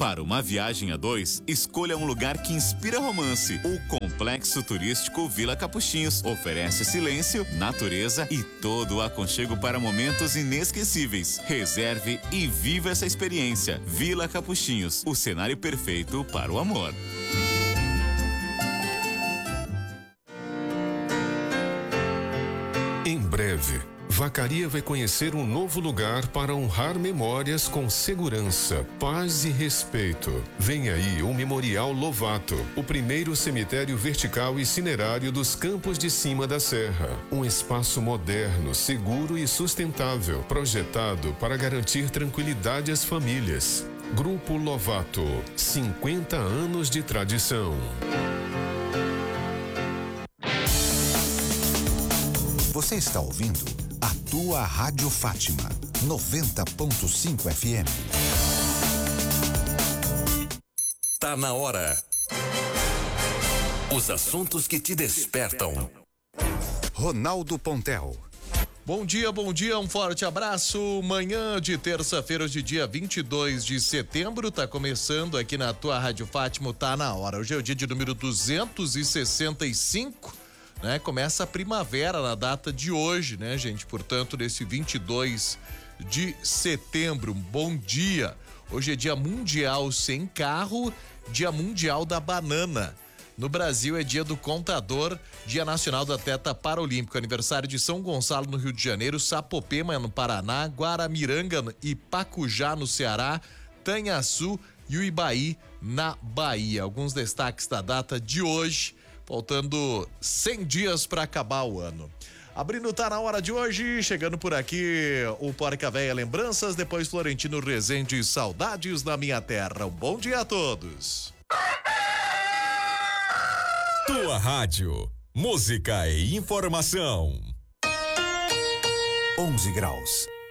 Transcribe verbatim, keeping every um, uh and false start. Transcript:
Para uma viagem a dois, escolha um lugar que inspira romance. O Complexo Turístico Vila Capuchinhos oferece silêncio, natureza e todo o aconchego para momentos inesquecíveis. Reserve e viva essa experiência. Vila Capuchinhos, o cenário perfeito para o amor. Em breve, Vacaria vai conhecer um novo lugar para honrar memórias com segurança, paz e respeito. Vem aí o Memorial Lovato, o primeiro cemitério vertical e cinerário dos Campos de Cima da Serra. Um espaço moderno, seguro e sustentável, projetado para garantir tranquilidade às famílias. Grupo Lovato, cinquenta anos de tradição. Você está ouvindo a tua Rádio Fátima, noventa ponto cinco F M. Tá na hora. Os assuntos que te despertam. Ronaldo Pontel. Bom dia, bom dia, um forte abraço. Manhã de terça-feira, hoje dia vinte e dois de setembro, tá começando aqui na tua Rádio Fátima, tá na hora. Hoje é o dia de número duzentos e sessenta e cinco. Né? Começa a primavera na data de hoje, né, gente? Portanto, nesse vinte e dois de setembro, bom dia. Hoje é dia mundial sem carro, dia mundial da banana. No Brasil é dia do contador, dia nacional do atleta paralímpico, aniversário de São Gonçalo no Rio de Janeiro, Sapopema no Paraná, Guaramiranga e Pacujá no Ceará, Tanhaçu e Uibaí na Bahia. Alguns destaques da data de hoje. Faltando cem dias para acabar o ano. Abrindo Tá na Hora de hoje, chegando por aqui o Porca Véia Lembranças, depois Florentino Rezende, Saudades da Minha Terra. Um bom dia a todos. Tua rádio, música e informação. onze graus.